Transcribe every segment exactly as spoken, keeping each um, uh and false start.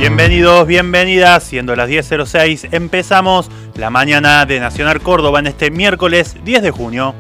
Bienvenidos, bienvenidas, siendo las diez cero seis, empezamos la mañana de Nacional Córdoba en este miércoles diez de junio.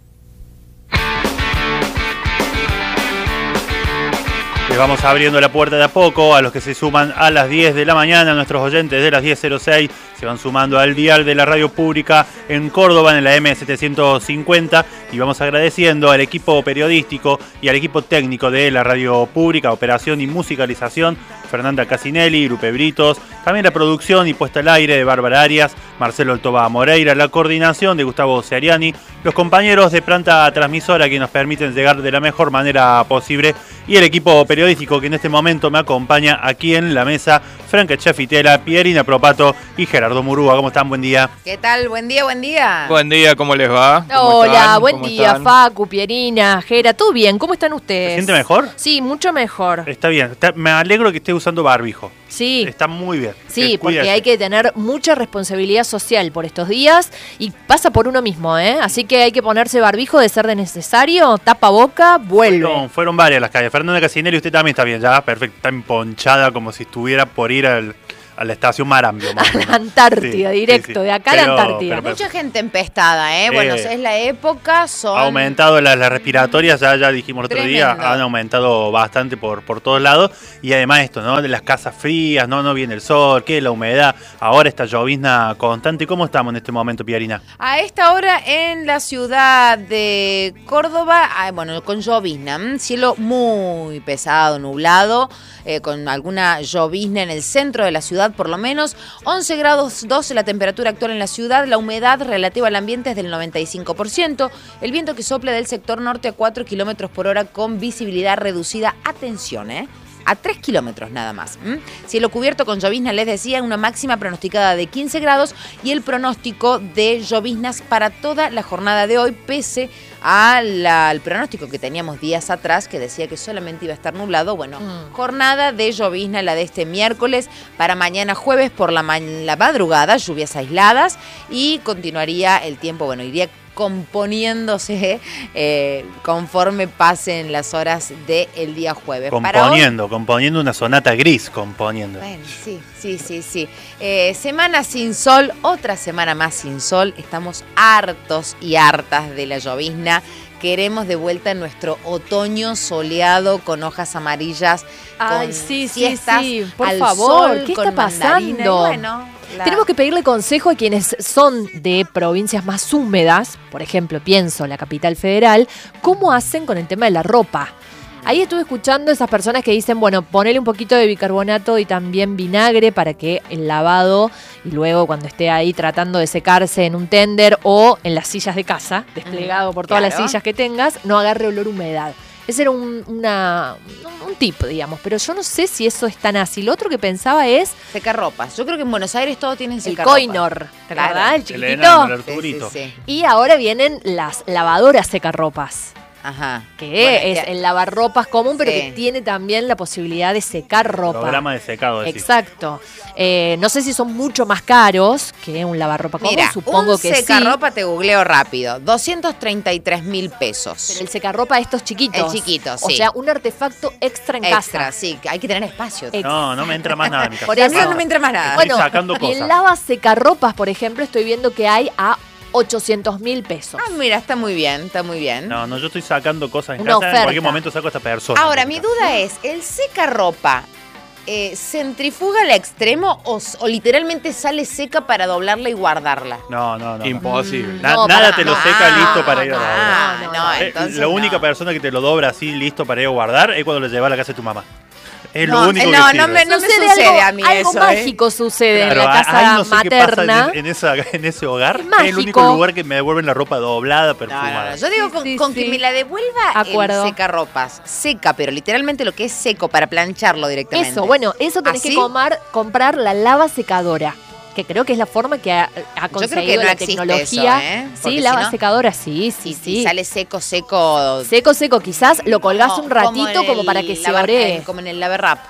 Les vamos abriendo la puerta de a poco a los que se suman a las diez de la mañana, nuestros oyentes de las diez cero seis se van sumando al dial de la radio pública en Córdoba en la M setecientos cincuenta y vamos agradeciendo al equipo periodístico y al equipo técnico de la radio pública, operación y musicalización, Fernanda Casinelli, Lupe Britos, también la producción y puesta al aire de Bárbara Arias, Marcelo Altoba Moreira, la coordinación de Gustavo Ceariani, los compañeros de planta transmisora que nos permiten llegar de la mejor manera posible y el equipo periodístico que en este momento me acompaña aquí en la mesa, Franca Chafitela, Pierina Propato y Gerardo Murúa. ¿Cómo están? Buen día. ¿Qué tal? Buen día, buen día. Buen día, ¿cómo les va? ¿Cómo Hola, están? buen ¿Cómo día, están? Facu, Pierina, Gera, ¿todo bien? ¿Cómo están ustedes? ¿Se siente mejor? Sí, mucho mejor. Está bien. Está- me alegro que esté usando barbijo. Sí. Está muy bien. Sí, Que porque cuídese. hay que tener mucha responsabilidad social por estos días y pasa por uno mismo, ¿eh? Así que hay que ponerse barbijo de ser de necesario, tapa boca, vuelve. Fueron, fueron varias las calles. Fernanda Casinelli, usted también está bien, ya, perfecto. Está emponchada como si estuviera por ir al, a la estación Marambio. más o A la menos. Antártida, Sí, directo, sí, sí. de acá a la Pero- Antártida. pero- Mucha gente empestada, ¿eh? Bueno, Eh, es la época, son... Ha aumentado las, las respiratorias, ya, ya dijimos el otro día, Tremendo. han aumentado bastante por, por todos lados. Y además esto, ¿no? De las casas frías, no, no viene el sol, que la humedad, ahora esta llovizna constante. ¿Cómo estamos en este momento, Piarina? A esta hora en la ciudad de Córdoba, ah, bueno, con llovizna, ¿m? Cielo muy pesado, nublado, eh, con alguna llovizna en el centro de la ciudad por lo menos, once grados doce la temperatura actual en la ciudad, la humedad relativa al ambiente es del noventa y cinco por ciento, el viento que sopla del sector norte a cuatro kilómetros por hora con visibilidad reducida, atención, ¿eh? A tres kilómetros nada más. ¿m? Cielo cubierto con llovizna, les decía, una máxima pronosticada de quince grados y el pronóstico de lloviznas para toda la jornada de hoy, pese a la- al pronóstico que teníamos días atrás, que decía que solamente iba a estar nublado. Bueno, Mm. jornada de llovizna, la de este miércoles, para mañana jueves por la, ma- la madrugada, lluvias aisladas y continuaría el tiempo, bueno, iría componiéndose eh, conforme pasen las horas del día jueves. Para hoy- Componiendo, componiendo una sonata gris, componiendo. bueno, sí, sí, sí, sí. Eh, semana sin sol, otra semana más sin sol. Estamos hartos y hartas de la llovizna. Queremos de vuelta nuestro otoño soleado con hojas amarillas. Ay, con sí, sí, siestas sí, por al favor, sol, ¿qué con está mandarina y pasando? bueno, la- Tenemos que pedirle consejo a quienes son de provincias más húmedas, por ejemplo, pienso la capital federal, cómo hacen con el tema de la ropa. Ahí estuve escuchando esas personas que dicen, bueno, ponele un poquito de bicarbonato y también vinagre para que el lavado y luego cuando esté ahí tratando de secarse en un tender o en las sillas de casa, desplegado por todas claro. las sillas que tengas, no agarre olor a humedad. Ese era un, una, un tip, digamos, pero yo no sé si eso es tan así. Lo otro que pensaba es secarropas. Yo creo que en Buenos Aires todo tienen el secarropas. Coinor, ¿te Claro. acordás? El El chiquitito. enano, el Sí, sí, Arturito. sí. Y ahora vienen las lavadoras secarropas, Ajá. que Bueno, es ya- el lavarropas común, pero Sí. que tiene también la posibilidad de secar ropa. Programa de secado, decís. Exacto. Eh, no sé si son mucho más caros que un lavarropa común, Mira, supongo un que sí. secarropa te googleo rápido. doscientos treinta y tres mil pesos. Pero el secarropa de estos chiquitos. El chiquito, O sí. sea, un artefacto extra en Extra, casa. sí, hay que tener espacio. Ex- No, no me entra más nada en mi casa. Por A mí eso- no me entra más nada. Estoy Bueno, sacando y cosas. el lava secarropas, por ejemplo, estoy viendo que hay a ochocientos mil pesos. Ah, mira, está muy bien, está muy bien. No, no, yo estoy sacando cosas en Una casa. En oferta. cualquier momento saco a esta persona. Ahora, en mi casa. duda es, ¿el secarropa eh, centrifuga al extremo o, s- o literalmente sale seca para doblarla y guardarla? No, no, no. no. Imposible. Na- No, nada para- te lo no, seca listo para ir a no, la Ah, no, no, no. Eh, entonces La única no. persona que te lo dobra así listo para ir a guardar es cuando lo lleva a la casa de tu mamá. Es No, lo único eh, que no, sirve. no me- no me Sucede sucede algo, a mí algo eso, ¿eh? mágico sucede Claro, en la ah, casa ay, no sé qué materna. pasa en, en esa, en ese hogar. Es Es el único mágico. lugar que me devuelven la ropa doblada, No, no, perfumada. no. Yo digo Sí, con, sí, con que sí. me la devuelva Acuerdo. el secarropas. Seca, pero literalmente lo que es seco para plancharlo directamente. Eso, bueno, eso tenés ¿Así? que comar- comprar la lava secadora, que creo que es la forma que ha, ha creo conseguido que no la existe tecnología. eso, ¿eh? Porque Sí, si lava no- secadora, sí, sí, Y sí. si sale seco, seco. Seco, seco, quizás lo colgás como- un ratito en como el para que se lavar- ore. en- Como en el lavarrap.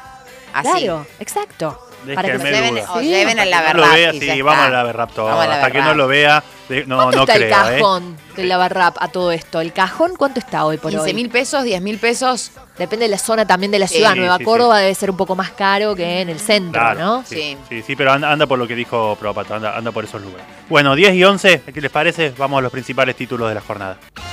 Así. Claro, exacto. Para que Déjenme se lleven, duda. o Sí. lleven el Hasta que no lo Laberrap vea, y sí, ya está. vamos al Laberrap todo. Vamos al Hasta que Laberrap. no lo vea, de- no, ¿Cuánto no está creo, el ¿eh? cajón del Laberrap a todo esto? ¿El cajón cuánto está hoy por quince hoy? mil pesos, diez mil pesos. Depende de la zona también de la Sí, ciudad. sí, Nueva sí, Córdoba debe ser un poco más caro que en el centro, Claro, ¿no? sí, Sí. sí, sí, pero anda, anda por lo que dijo Propato, anda, anda por esos lugares. Bueno, diez y once, ¿qué les parece? Vamos a los principales títulos de la jornada.